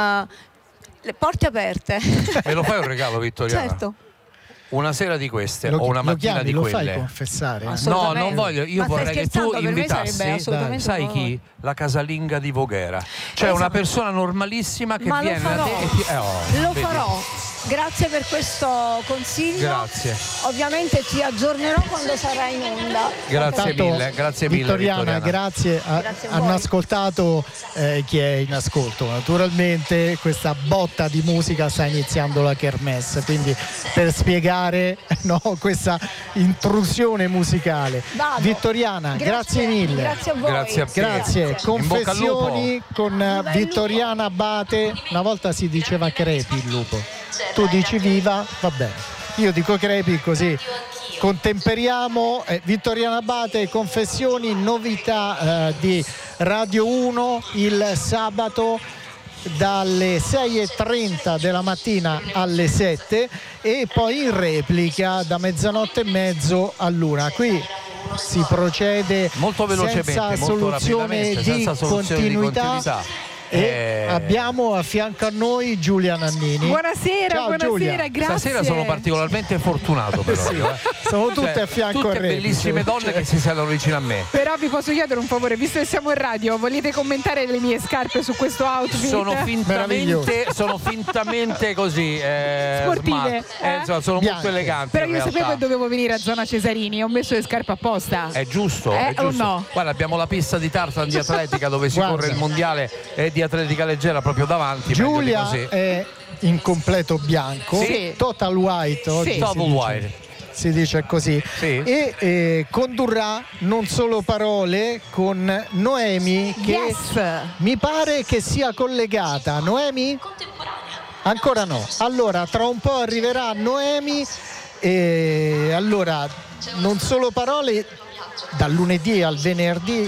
le porte aperte. Me lo fai un regalo, Vittoriana? Certo. Una sera di queste o una mattina di quelle. Lo fai confessare? No, non voglio. Io vorrei che tu invitassi, sai no. chi? La casalinga di Voghera. Cioè una persona normalissima che viene da te e ti... Lo farò. Grazie per questo consiglio. Grazie. Ovviamente ti aggiornerò quando sarà in onda. Grazie mille. Vittoriana, grazie. Hanno ascoltato chi è in ascolto. Naturalmente questa botta di musica sta iniziando la Kermesse, quindi per spiegare questa intrusione musicale. Vittoriana, grazie mille. Grazie a voi. Grazie a te. Grazie. Confessioni con Vittoriana Abate. Una volta si diceva crepi il lupo. Tu dici viva, va bene. Io dico crepi, così contemperiamo. Vittoriana Abate, Confessioni, novità di Radio 1 il sabato dalle 6:30 della mattina alle 7 e poi in replica da mezzanotte e mezzo all'una. Qui si procede molto velocemente, senza soluzione di continuità. E abbiamo a fianco a noi Giulia Nannini. Buonasera, ciao, buonasera, Giulia. grazie. Stasera sono particolarmente fortunato però. Sono tutte a fianco tutte a Repi. bellissime donne che si sedono vicino a me. Però vi posso chiedere un favore, visto che siamo in radio, volete commentare le mie scarpe su questo outfit? Sono fintamente così sportive, sono molto eleganti. Però io sapevo che dovevo venire a zona Cesarini, ho messo le scarpe apposta. È giusto, è giusto. O no? Guarda, abbiamo la pista di tartan di atletica dove si corre il mondiale di atletica leggera proprio davanti. Giulia è in completo bianco, sì. Total white oggi, sì. Total white. Si dice così, sì. E condurrà Non Solo Parole con Noemi, che mi pare che sia collegata. Noemi? Ancora no. Allora tra un po' arriverà Noemi e allora Non Solo Parole dal lunedì al venerdì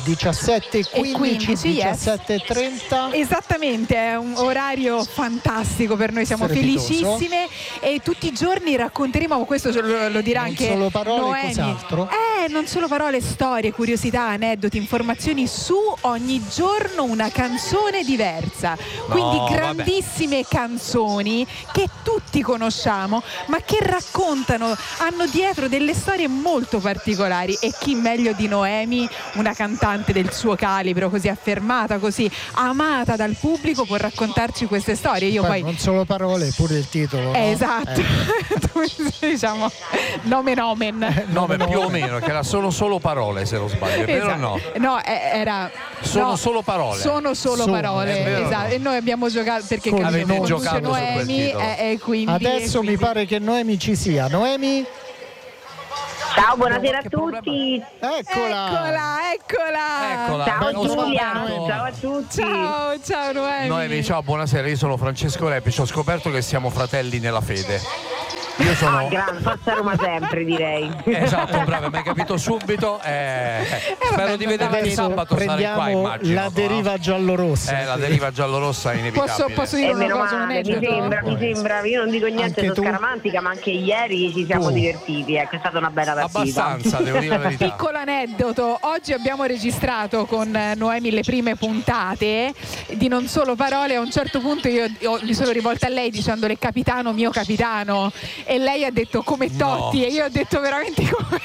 17:15, 17:30. Esattamente, è un orario fantastico per noi, siamo felicissime e tutti i giorni racconteremo, questo lo dirà Non anche Solo Parole, Noemi. cos'altro? Non solo parole, storie, curiosità, aneddoti, informazioni su ogni giorno una canzone diversa. Quindi grandissime canzoni che tutti conosciamo, ma che raccontano, hanno dietro delle storie molto particolari. E chi meglio di Noemi, una cantante del suo calibro, così affermata, così amata dal pubblico, può raccontarci queste storie. Io poi non solo parole, pure il titolo. Esatto. Diciamo nomen più o meno, che era solo parole, se non sbaglio, è vero o no? No, era solo parole. Sono solo parole, esatto. E noi abbiamo giocato perché avete giocato Noemi, quindi adesso mi pare che Noemi ci sia. Noemi? Ciao, buonasera a tutti. Eccola. Ciao Giulia, ciao a tutti. Ciao Noemi. Ciao, buonasera, io sono Francesco Repici, ho scoperto che siamo fratelli nella fede. Io sono grande, forza Roma sempre, direi. Esatto, bravo, mi hai capito subito. Spero di vedervi sabato, stare qua, immagino. La deriva giallorossa. La deriva giallorossa è inevitabile. Posso dire una cosa? Male, mi sembra, io non dico niente, sono scaramantica, ma anche ieri ci siamo divertiti, è stata una bella partita. Abbastanza, devo dire la verità. Piccolo aneddoto, oggi abbiamo registrato con Noemi le prime puntate di Non Solo Parole. A un certo punto io mi sono rivolta a lei dicendole capitano, mio capitano, e lei ha detto come Totti, e io ho detto veramente come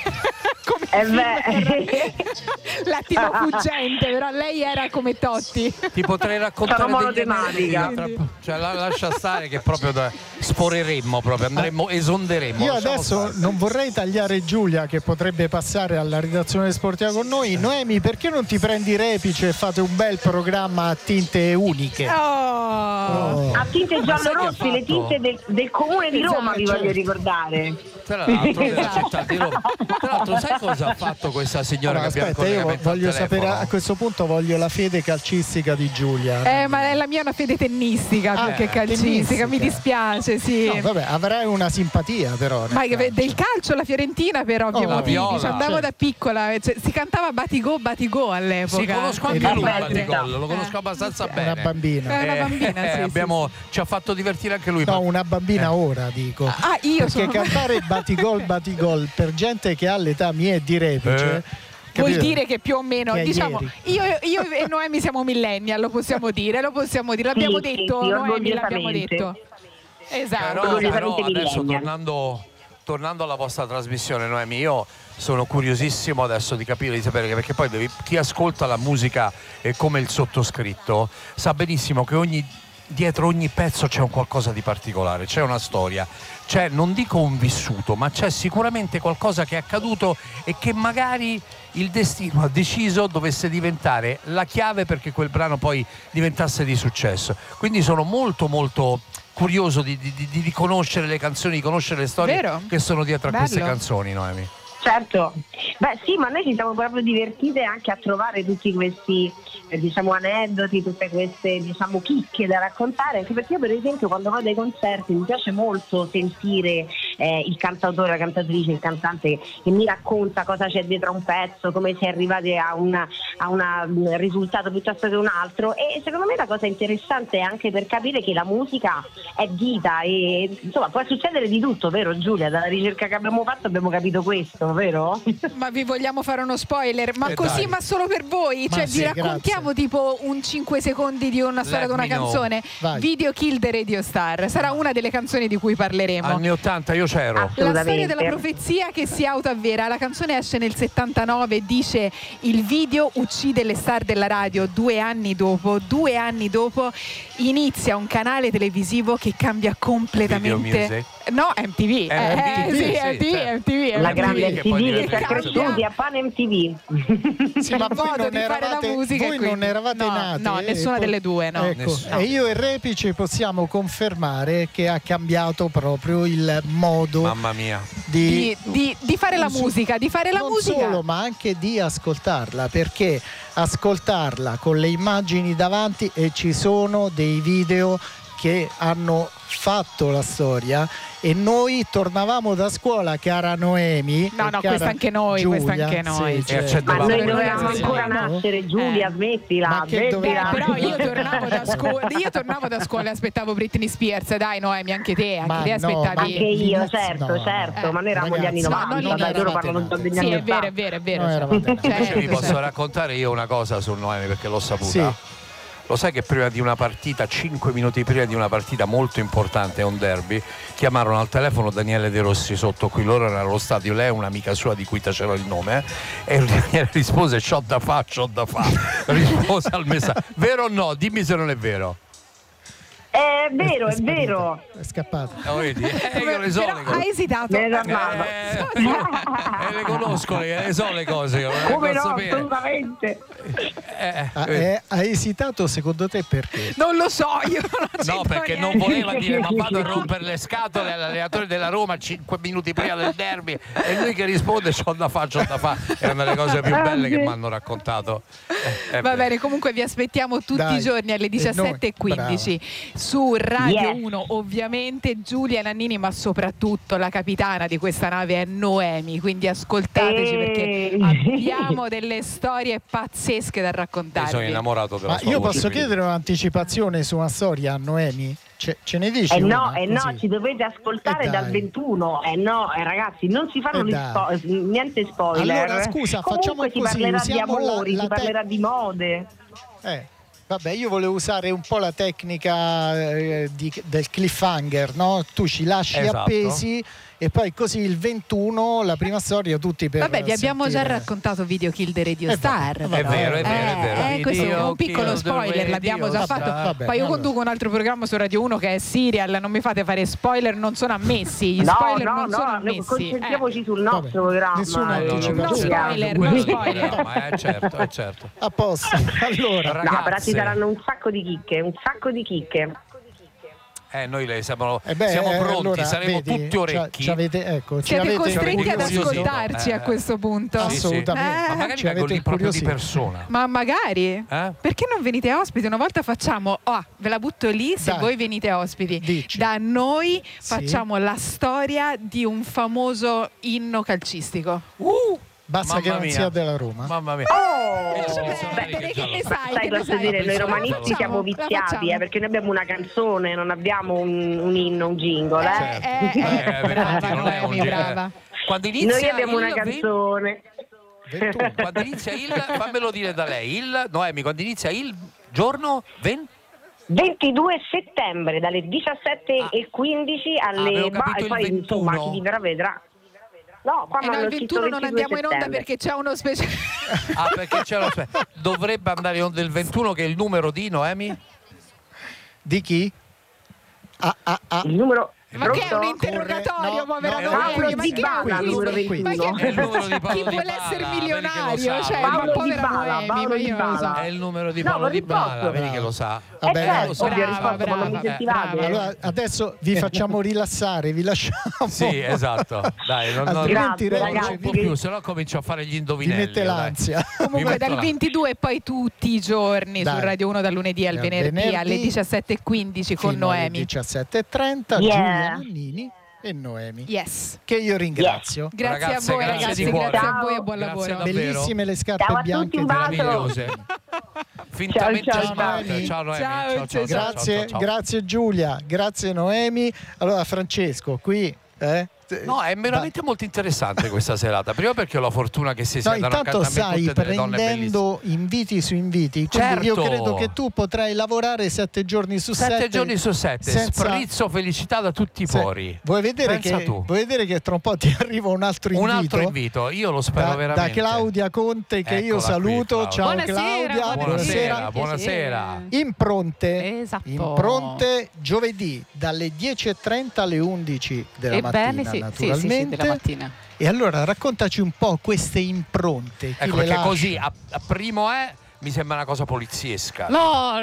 l'attimo fuggente, però lei era come Totti. Ti potrei raccontare degli aneddoti, cioè lascia stare che proprio sforeremmo, proprio esonderemmo. Io adesso non vorrei tagliare Giulia, che potrebbe passare alla redazione sportiva con noi. Noemi, perché non ti prendi Repice e fate un bel programma a tinte uniche? A tinte giallo-rosse, le tinte del comune di Roma, vi voglio ricordare. Tra l'altro della città di Roma. Tra l'altro sai cosa ha fatto questa signora che abbiamo io voglio sapere, a questo punto voglio la fede calcistica di Giulia. Ma la mia è una fede tennistica più che calcistica, mi dispiace, sì. No, vabbè, avrai una simpatia però. Ma del calcio la Fiorentina per ovvi motivi, andavo da piccola, si cantava Batigò all'epoca. Sì, conosco anche lui Batigò, lo conosco abbastanza bene. Una bambina. Una bambina, ci ha fatto divertire anche lui. No, una bambina ora, dico. Perché cantare Batigol per gente che ha l'età mia e di Repice vuol dire che più o meno, diciamo, io e Noemi siamo millennial, lo possiamo dire, l'abbiamo detto, Noemi, l'abbiamo detto. Esatto. Però adesso tornando alla vostra trasmissione, Noemi, io sono curiosissimo adesso di capire, di sapere, perché poi chi ascolta la musica come il sottoscritto sa benissimo che dietro ogni pezzo c'è un qualcosa di particolare, c'è una storia, c'è, non dico un vissuto, ma c'è sicuramente qualcosa che è accaduto e che magari il destino ha deciso dovesse diventare la chiave perché quel brano poi diventasse di successo. Quindi sono molto molto curioso di conoscere le canzoni, di conoscere le storie che sono dietro a queste canzoni, Noemi. Certo, sì, ma noi ci siamo proprio divertite anche a trovare tutti questi aneddoti, tutte queste chicche da raccontare, anche perché io per esempio quando vado ai concerti mi piace molto sentire il cantautore, la cantatrice, il cantante che mi racconta cosa c'è dietro a un pezzo, come si è arrivati a un risultato piuttosto che un altro, e secondo me la cosa interessante è anche per capire che la musica è vita e insomma può succedere di tutto, vero Giulia? Dalla ricerca che abbiamo fatto abbiamo capito questo, vero? Ma vi vogliamo fare uno spoiler? Ma così, ma solo per voi? Cioè vi raccontiamo tipo un 5 secondi di una storia di una canzone. Video Kill the Radio Star sarà una delle canzoni di cui parleremo. Anni 80, io c'ero. La storia della profezia che si autoavvera. La canzone esce nel 79 e dice: il video uccide le star della radio. 2 anni dopo inizia un canale televisivo che cambia completamente. No, MTV. MTV. La grande MTV che si è cresciuti a Pan MTV. Sì, ma voi non eravate nati? No, nessuna delle due, no. Ecco, e io e Repice possiamo confermare che ha cambiato proprio il modo, mamma mia, di fare la musica, non solo, ma anche di ascoltarla, perché ascoltarla con le immagini davanti, e ci sono dei video che hanno fatto la storia e noi tornavamo da scuola, cara Noemi. No, questa anche noi, Giulia, questa anche noi. sì, Ma noi dovevamo ancora nascere, Giulia, smettila. Però io tornavo da scuola e aspettavo Britney Spears, dai Noemi, anche te aspettavi. Anche io, certo, ma noi eravamo gli anni 90, dai, loro parlano già degli anni 80. Sì, è vero. Invece vi posso raccontare io una cosa su Noemi, perché l'ho saputa. Sì. Lo sai che prima di una partita, 5 minuti prima di una partita molto importante, un derby, chiamarono al telefono Daniele De Rossi sotto qui, loro erano allo stadio, lei è un'amica sua di cui taceva il nome, e Daniele rispose c'ho da fa, rispose al messaggio. Vero o no? Dimmi se non è vero. È vero. È scappato. Vedi? Io le so le cose. Ha esitato. Le conosco, le so le cose. Come no, assolutamente. Ha esitato secondo te perché? Non lo so, io no, perché non voleva dire ma vado a rompere le scatole all'allenatore della Roma 5 minuti prima del derby, e lui che risponde c'ho da fa. È una delle cose più belle che mi hanno raccontato. Va bene, comunque vi aspettiamo tutti i giorni alle 17:15 su Radio 1, ovviamente Giulia Nannini, ma soprattutto la capitana di questa nave è Noemi, quindi ascoltateci perché abbiamo delle storie pazzesche da raccontarvi. Sono innamorato della sua io voce, posso chiedere un'anticipazione su una storia a Noemi? Ce ne dici no, ci dovete ascoltare dal 21. Ragazzi, non si fanno niente spoiler. Allora scusa, comunque facciamo così, si parlerà di amori, si parlerà di mode. Vabbè, io volevo usare un po' la tecnica del cliffhanger, no? Tu ci lasci appesi e poi così il 21 la prima storia tutti per vabbè, vi abbiamo già raccontato Video Kill the Radio Star. È vero. Questo è un piccolo spoiler, l'abbiamo già fatto. Poi io conduco un altro programma su Radio 1 che è Serial, non mi fate fare spoiler, non sono ammessi. Gli spoiler non sono ammessi. Concentriamoci sul nostro programma. No spoiler. Certo. A posto. Allora, ragazze, no, però ci saranno un sacco di chicche. Noi siamo pronti, allora, saremo tutti orecchi. Siete costretti ad ascoltarci a questo punto. Assolutamente. Ma magari vengo lì proprio di persona. Ma magari? Perché non venite ospiti? Una volta facciamo, ve la butto lì, se voi venite ospiti. Dici. Da noi facciamo la storia di un famoso inno calcistico. Basta che non sia della Roma. Mamma mia. Che ne sai? Posso dire, noi romanisti siamo viziati, perché noi abbiamo una canzone, non abbiamo un inno, un jingle. Brava. Quando inizia noi abbiamo una canzone. Quando inizia fammelo dire da lei, Noemi, quando inizia il giorno 22 settembre dalle 17:15 alle poi insomma chi vedrà. No, il 21 non andiamo in onda perché c'è uno speciale. Perché c'è uno speciale. Dovrebbe andare in onda il 21, che è il numero di Noemi? Di chi? Il numero. Ma che è un interrogatorio, povera Noemi? Ma chi vuole essere milionario? Paolo Di Bala, è il numero di Paolo Di Bala, vedi che lo sa. Brava. Allora adesso vi facciamo rilassare, vi lasciamo. Sì, esatto. Dai, non può più, se no comincio a fare gli indovinelli. Ti mette l'ansia. Comunque dal 22 e poi tutti i giorni su Radio 1 dal lunedì al venerdì alle 17:15 con Noemi. 17:30 Giulia Nannini e Noemi, che io ringrazio. Grazie a voi ragazzi, grazie a voi e buon lavoro. Bellissime le scarpe bianche, meravigliose. Ciao. Grazie Giulia, grazie Noemi. Allora Francesco, qui No, è veramente molto interessante questa serata. Prima perché ho la fortuna che si siedano accanto a me stai prendendo inviti su inviti. Certo. Io credo che tu potrai lavorare 7 giorni su 7. 7 giorni su 7. Sprizzo felicità da tutti i pori. Vuoi vedere che tra un po' ti arriva un altro invito? Un altro invito, io lo spero veramente. Da Claudia Conte, che io saluto. Qui, ciao Claudia. Buonasera. Impronte giovedì dalle 10:30 alle 11 della mattina. Naturalmente. Della mattina. E allora raccontaci un po' queste impronte. Ecco, perché così a primo mi sembra una cosa poliziesca. No.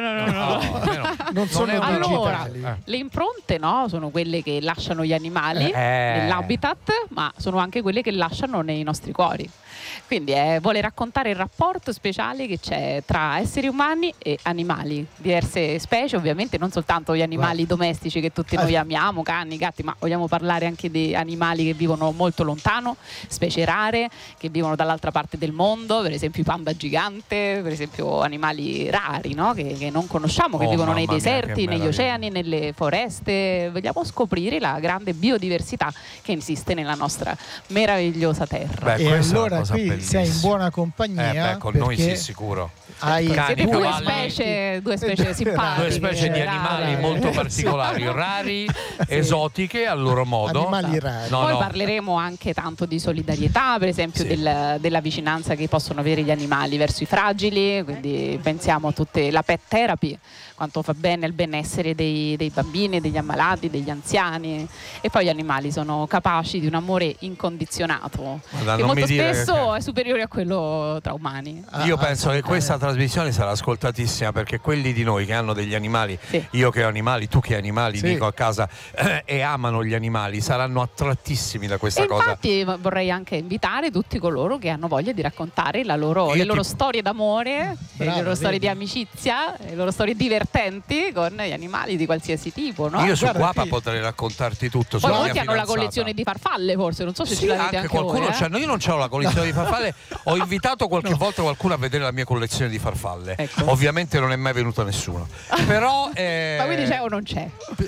Non sono allora, le impronte, no, sono quelle che lasciano gli animali nell'habitat, ma sono anche quelle che lasciano nei nostri cuori. Quindi vuole raccontare il rapporto speciale che c'è tra esseri umani e animali, diverse specie, ovviamente non soltanto gli animali domestici che tutti noi amiamo, cani, gatti, ma vogliamo parlare anche di animali che vivono molto lontano, specie rare che vivono dall'altra parte del mondo, per esempio i panda gigante, per esempio animali rari, no? che non conosciamo, che vivono nei deserti, negli oceani, nelle foreste. Vogliamo scoprire la grande biodiversità che esiste nella nostra meravigliosa terra. E allora qui sei in buona compagnia. Con noi sì, sicuro. Hai siete due specie simpatiche, due specie di animali molto particolari, rari, esotiche al loro modo. Animali rari. Poi parleremo anche tanto di solidarietà, per esempio della vicinanza che possono avere gli animali verso i fragili, quindi pensiamo a tutte la pet therapy, quanto fa bene al benessere dei bambini, degli ammalati, degli anziani. E poi gli animali sono capaci di un amore incondizionato, che molto spesso è superiore a quello tra umani. Io penso che questa trasmissione sarà ascoltatissima, perché quelli di noi che hanno degli animali, io che ho animali, tu che hai animali, Nico a casa, e amano gli animali, saranno attrattissimi da questa cosa. Infatti vorrei anche invitare tutti coloro che hanno voglia di raccontare le loro storie d'amore, le loro storie di amicizia, le loro storie divertenti con gli animali di qualsiasi tipo, no? Io su Guapa potrei raccontarti tutto. Poi molti hanno la collezione di farfalle, forse, non so se ce l'avete anche qualcuno voi. Io non ho la collezione di farfalle. Ho invitato qualche volta qualcuno a vedere la mia collezione di farfalle. Ovviamente non è mai venuto nessuno. Però ma quindi c'è o non c'è?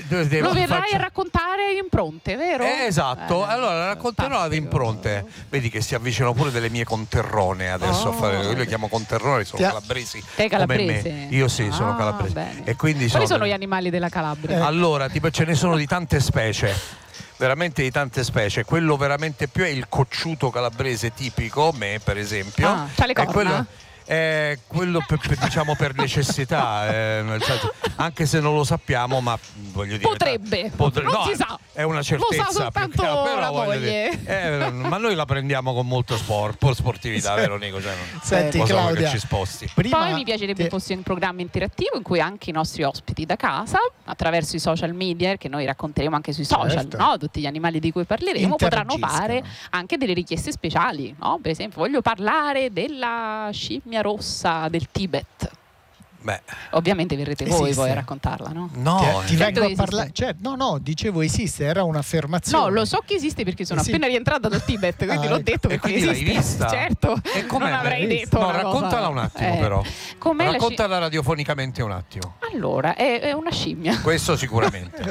Lo vedrai a raccontare impronte, vero? Esatto. Allora racconterò ad impronte. Vedi che si avvicinano pure delle mie conterrone adesso a fare. Io le chiamo conterrone, sono calabresi. Te calabrese? Come me. Io sì, sono calabrese. E quindi quali sono gli animali della Calabria? Allora, tipo ce ne sono di tante specie. Veramente di tante specie. Quello veramente più è il cocciuto calabrese tipico, me per esempio. C'ha le corna? Quello diciamo per necessità, nel senso, anche se non lo sappiamo, ma voglio dire potrebbe non si sa, è una certezza, lo sa soltanto la moglie. Ma noi la prendiamo con molto sportività, vero Nico? Cioè, senti Claudia, che ci sposti. Poi mi piacerebbe fosse un programma interattivo in cui anche i nostri ospiti da casa, attraverso i social media, che noi racconteremo anche sui social, no? Tutti gli animali di cui parleremo, potranno fare anche delle richieste speciali, no? Per esempio voglio parlare della scimmia rossa del Tibet. Ovviamente verrete voi poi a raccontarla, no? No, ti vengo a parlare. Dicevo esiste, era un'affermazione. No, lo so che esiste perché sono appena rientrata dal Tibet, quindi l'ho detto perché esiste. L'hai vista? Certo. E non avrei detto. No, raccontala un attimo però. Raccontala radiofonicamente un attimo. Allora, è una scimmia. Questo sicuramente.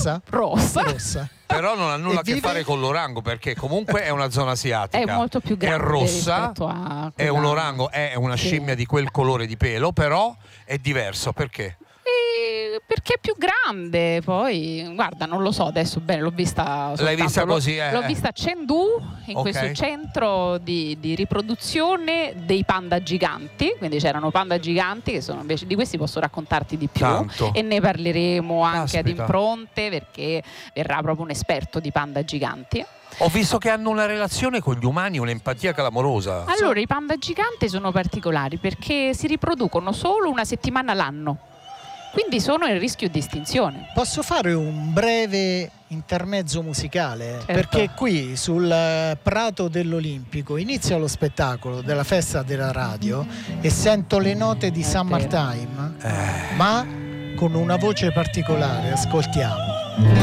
Rossa. Però non ha nulla a che fare con l'orango, perché comunque è una zona asiatica. È molto più grande. È rossa, è un orango, è una scimmia di quel colore di pelo, però è diverso. Perché? Perché è più grande, poi guarda, non lo so adesso bene, l'ho vista soltanto, l'hai vista così? L'ho vista a Chengdu, in questo centro di riproduzione dei panda giganti, quindi c'erano panda giganti che sono invece di questi posso raccontarti di più. Tanto. E ne parleremo anche ad impronte, perché verrà proprio un esperto di panda giganti. Ho visto che hanno una relazione con gli umani, un'empatia clamorosa. Allora, i panda giganti sono particolari perché si riproducono solo una settimana l'anno. Quindi sono in rischio di estinzione. Posso fare un breve intermezzo musicale? Certo. Perché qui sul prato dell'Olimpico inizia lo spettacolo della festa della radio e sento le note di Summertime, ma con una voce particolare. Ascoltiamo.